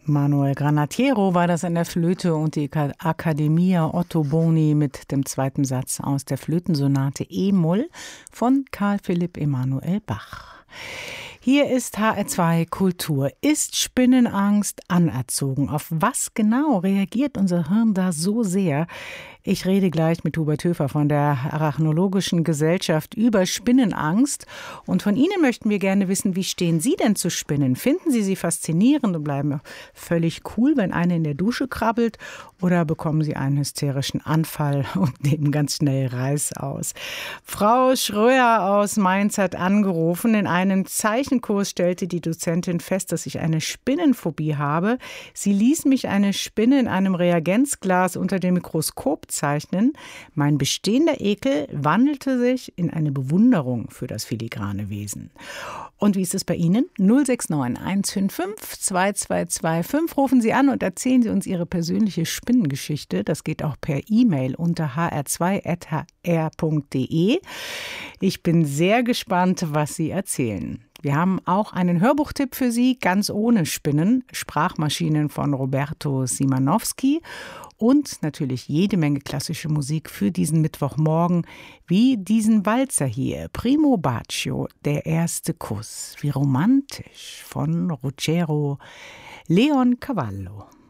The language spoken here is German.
Manuel Granatiero war das an der Flöte und die Accademia Otto Boni mit dem zweiten Satz aus der Flötensonate E-Moll von Carl Philipp Emanuel Bach. Hier ist HR2 Kultur. Ist Spinnenangst anerzogen? Auf was genau reagiert unser Hirn da so sehr? Ich rede gleich mit Hubert Höfer von der Arachnologischen Gesellschaft über Spinnenangst. Und von Ihnen möchten wir gerne wissen, wie stehen Sie denn zu Spinnen? Finden Sie sie faszinierend und bleiben völlig cool, wenn eine in der Dusche krabbelt? Oder bekommen Sie einen hysterischen Anfall und nehmen ganz schnell Reiß aus? Frau Schröer aus Mainz hat angerufen. In einem Zeichenkurs stellte die Dozentin fest, dass ich eine Spinnenphobie habe. Sie ließ mich eine Spinne in einem Reagenzglas unter dem Mikroskop zeichnen. Mein bestehender Ekel wandelte sich in eine Bewunderung für das filigrane Wesen. Und wie ist es bei Ihnen? 069 155 2225. Rufen Sie an und erzählen Sie uns Ihre persönliche Spinnengeschichte. Das geht auch per E-Mail unter hr2.hr.de. Ich bin sehr gespannt, was Sie erzählen. Wir haben auch einen Hörbuchtipp für Sie, ganz ohne Spinnen, Sprachmaschinen von Roberto Simanowski und natürlich jede Menge klassische Musik für diesen Mittwochmorgen, wie diesen Walzer hier, Primo Bacio, der erste Kuss, wie romantisch, von Ruggero Leoncavallo.